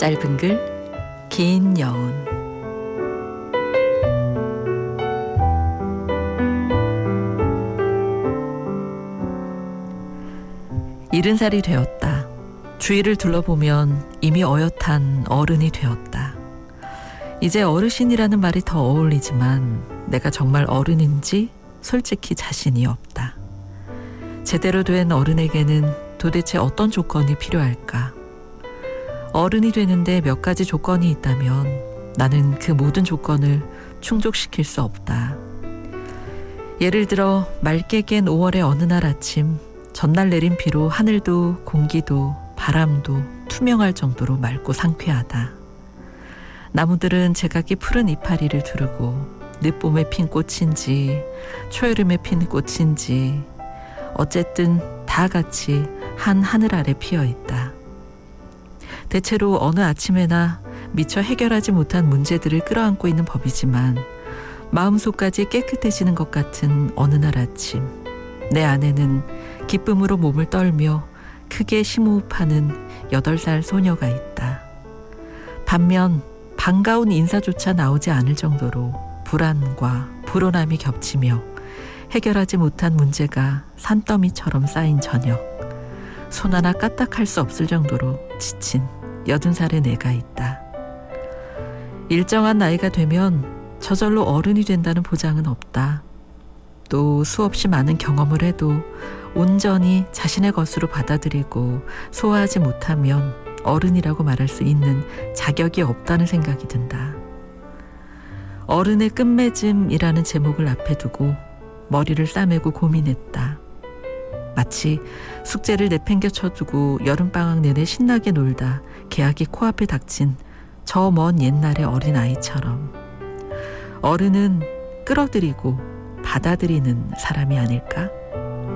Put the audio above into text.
짧은 글, 긴 여운. 일흔 살이 되었다. 주위를 둘러보면 이미 어엿한 어른이 되었다. 이제 어르신이라는 말이 더 어울리지만 내가 정말 어른인지 솔직히 자신이 없다. 제대로 된 어른에게는 도대체 어떤 조건이 필요할까? 어른이 되는데 몇 가지 조건이 있다면 나는 그 모든 조건을 충족시킬 수 없다. 예를 들어 맑게 갠 5월의 어느 날 아침, 전날 내린 비로 하늘도 공기도 바람도 투명할 정도로 맑고 상쾌하다. 나무들은 제각기 푸른 이파리를 두르고 늦봄에 핀 꽃인지 초여름에 핀 꽃인지 어쨌든 다 같이 한 하늘 아래 피어있다. 대체로 어느 아침에나 미처 해결하지 못한 문제들을 끌어안고 있는 법이지만 마음속까지 깨끗해지는 것 같은 어느 날 아침, 내 안에는 기쁨으로 몸을 떨며 크게 심호흡하는 8살 소녀가 있다. 반면 반가운 인사조차 나오지 않을 정도로 불안과 불온함이 겹치며 해결하지 못한 문제가 산더미처럼 쌓인 저녁, 손 하나 까딱할 수 없을 정도로 지친 80살의 내가 있다. 일정한 나이가 되면 저절로 어른이 된다는 보장은 없다. 또 수없이 많은 경험을 해도 온전히 자신의 것으로 받아들이고 소화하지 못하면 어른이라고 말할 수 있는 자격이 없다는 생각이 든다. 어른의 끝맺음이라는 제목을 앞에 두고 머리를 싸매고 고민했다. 마치 숙제를 내팽겨 쳐두고 여름방학 내내 신나게 놀다 개학이 코앞에 닥친 저 먼 옛날의 어린아이처럼 어른은 끌어들이고 받아들이는 사람이 아닐까?